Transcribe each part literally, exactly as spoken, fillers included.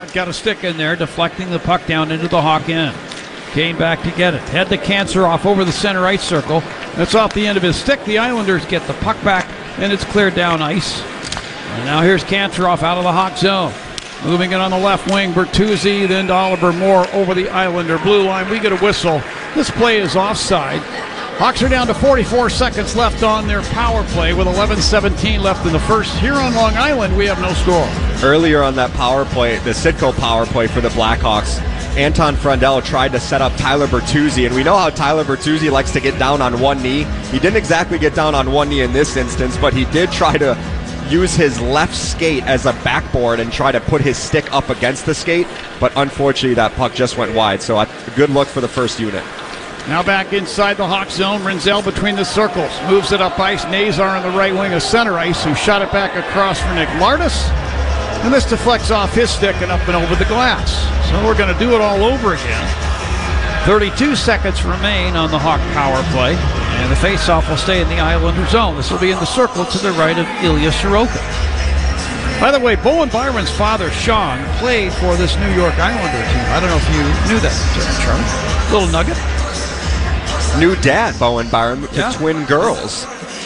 Got a stick in there, deflecting the puck down into the Hawk end. Came back to get it. Head to Kanserov over the center ice circle. That's off the end of his stick. The Islanders get the puck back, and it's cleared down ice. And now here's Kanserov out of the Hawk zone. Moving it on the left wing, Bertuzzi, then to Oliver Moore over the Islander blue line. We get a whistle. This play is offside. Hawks are down to forty-four seconds left on their power play with eleven seventeen left in the first. Here on Long Island, we have no score. Earlier on that power play, the Citgo power play for the Blackhawks, Anton Frundell tried to set up Tyler Bertuzzi, and we know how Tyler Bertuzzi likes to get down on one knee. He didn't exactly get down on one knee in this instance, but he did try to use his left skate as a backboard and try to put his stick up against the skate, but unfortunately that puck just went wide, so a good look for the first unit. Now back inside the Hawk zone. Rinzel between the circles. Moves it up ice. Nazar on the right wing of center ice, who shot it back across for Nick Lardis. And this deflects off his stick and up and over the glass. So we're going to do it all over again. thirty-two seconds remain on the Hawk power play. And the faceoff will stay in the Islander zone. This will be in the circle to the right of Ilya Sorokin. By the way, Bowen Byron's father, Sean, played for this New York Islander team. I don't know if you knew that, Charlie. Little nugget. New dad, Bowen Byron, with yeah. twin girls.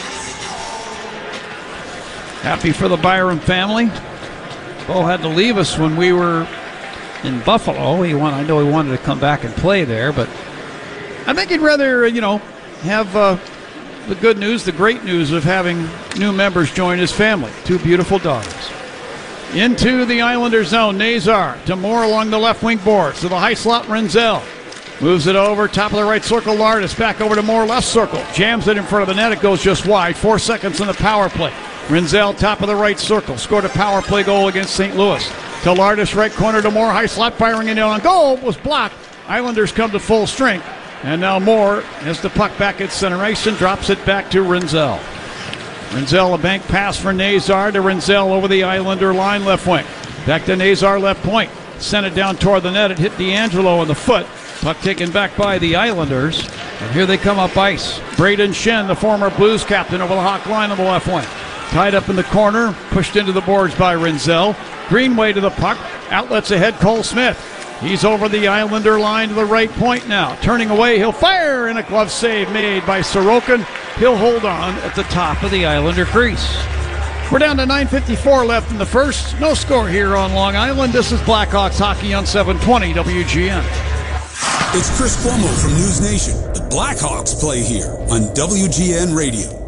Happy for the Byron family. Bo had to leave us when we were in Buffalo. He want, I know he wanted to come back and play there, but I think he'd rather, you know, have uh, the good news, the great news of having new members join his family. Two beautiful daughters. Into the Islander zone, Nazar to Moore along the left wing boards to the high slot, Rinzel. Moves it over, top of the right circle, Lardis back over to Moore, left circle. Jams it in front of the net, it goes just wide. Four seconds on the power play. Rinzel, top of the right circle, scored a power play goal against Saint Louis. To Lardis, right corner to Moore, high slot, firing it on goal, was blocked. Islanders come to full strength. And now Moore has the puck back at center ice and drops it back to Rinzel. Rinzel, a bank pass for Nazar to Rinzel over the Islander line, left wing. Back to Nazar, left point. Sent it down toward the net, it hit D'Angelo in the foot. Puck taken back by the Islanders. And here they come up ice. Braden Shen, the former Blues captain, over the Hawk line on the left wing. Tied up in the corner, pushed into the boards by Rinzel. Greenway to the puck, outlets ahead, Cole Smith. He's over the Islander line to the right point now. Turning away, he'll fire, and a glove save made by Sorokin. He'll hold on at the top of the Islander crease. We're down to nine fifty-four left in the first. No score here on Long Island. This is Blackhawks hockey on seven twenty W G N. It's Chris Cuomo from News Nation. The Blackhawks play here on W G N Radio.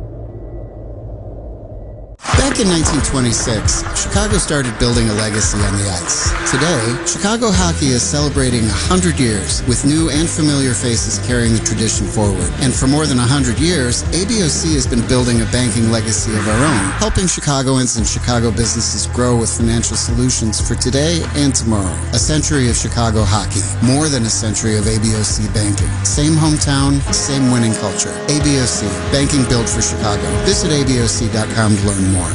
Back in nineteen twenty-six, Chicago started building a legacy on the ice. Today, Chicago hockey is celebrating one hundred years, with new and familiar faces carrying the tradition forward. And for more than one hundred years, A B O C has been building a banking legacy of our own, helping Chicagoans and Chicago businesses grow with financial solutions for today and tomorrow. A century of Chicago hockey, more than a century of A B O C banking. Same hometown, same winning culture. A B O C, banking built for Chicago. Visit A B O C dot com to learn more.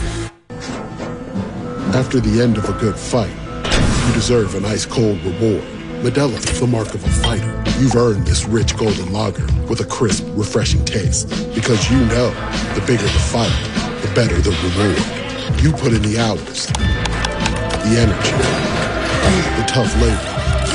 After the end of a good fight, you deserve an ice-cold reward. Modelo, the mark of a fighter. You've earned this rich golden lager with a crisp, refreshing taste. Because you know, the bigger the fight, the better the reward. You put in the hours, the energy, the tough labor.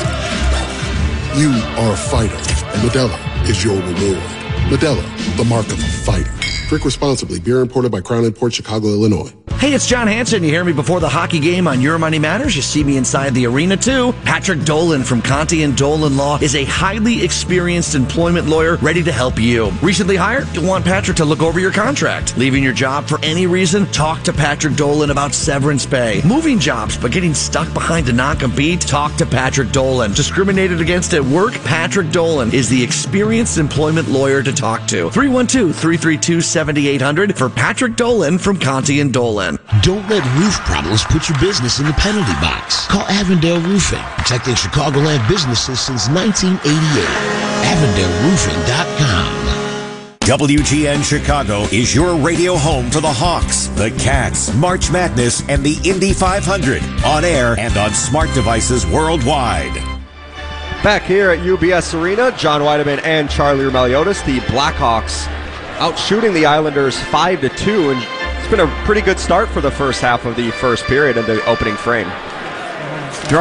You are a fighter, and Modelo is your reward. Modelo, the mark of a fighter. Drink responsibly. Beer imported by Crown Imports, Chicago, Illinois. Hey, it's John Hanson. You hear me before the hockey game on Your Money Matters. You see me inside the arena, too. Patrick Dolan from Conti and Dolan Law is a highly experienced employment lawyer ready to help you. Recently hired? You want Patrick to look over your contract. Leaving your job for any reason? Talk to Patrick Dolan about severance pay. Moving jobs but getting stuck behind a non-compete? Talk to Patrick Dolan. Discriminated against at work? Patrick Dolan is the experienced employment lawyer to talk to. three one two, three three two, seven eight zero zero for Patrick Dolan from Conti and Dolan. Don't let roof problems put your business in the penalty box. Call Avondale Roofing, protecting Chicagoland businesses since nineteen eighty-eight. Avondale Roofing dot com. W G N Chicago is your radio home for the Hawks, the Cats, March Madness, and the Indy five hundred. On air and on smart devices worldwide. Back here at U B S Arena, John Weideman and Charlie Roumeliotis, the Blackhawks out shooting the Islanders five to two, and it's been a pretty good start for the first half of the first period in the opening frame. last night.